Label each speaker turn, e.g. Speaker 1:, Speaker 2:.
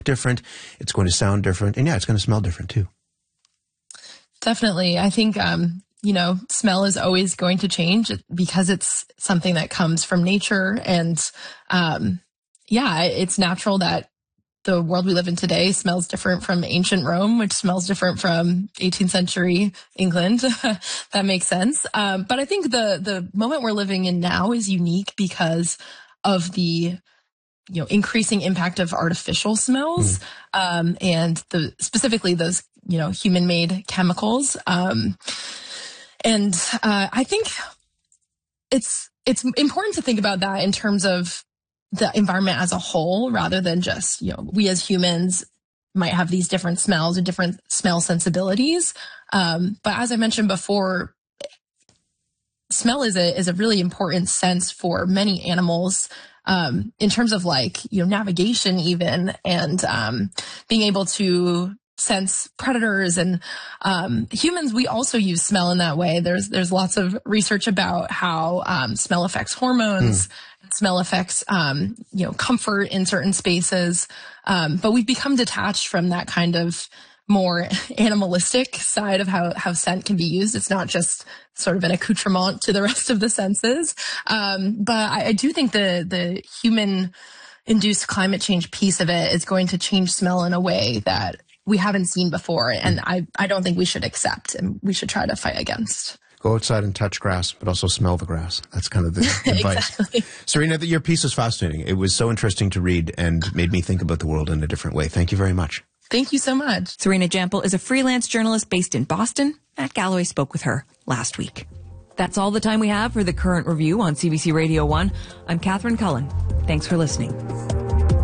Speaker 1: different. It's going to sound different. And yeah, it's going to smell different too.
Speaker 2: Definitely. I think, smell is always going to change because it's something that comes from nature. And, it's natural that the world we live in today smells different from ancient Rome, which smells different from 18th century England. That makes sense. But I think the moment we're living in now is unique because of the increasing impact of artificial smells, and specifically those, human-made chemicals. I think it's important to think about that in terms of the environment as a whole, rather than just, we as humans might have these different smells or different smell sensibilities. But as I mentioned before, smell is a really important sense for many animals, in terms of navigation even, and being able to sense predators. And humans, we also use smell in that way. There's lots of research about how smell affects hormones. Smell affects, comfort in certain spaces. But we've become detached from that kind of more animalistic side of how scent can be used. It's not just sort of an accoutrement to the rest of the senses. But I do think the human-induced climate change piece of it is going to change smell in a way that we haven't seen before. And I don't think we should accept, and we should try to fight against.
Speaker 1: Go outside and touch grass, but also smell the grass. That's kind of the advice.
Speaker 2: Exactly.
Speaker 1: Serena, your piece was fascinating. It was so interesting to read and made me think about the world in a different way. Thank you very much.
Speaker 2: Thank you so much.
Speaker 3: Serena Jampel is a freelance journalist based in Boston. Matt Galloway spoke with her last week. That's all the time we have for The Current Review on CBC Radio 1. I'm Catherine Cullen. Thanks for listening.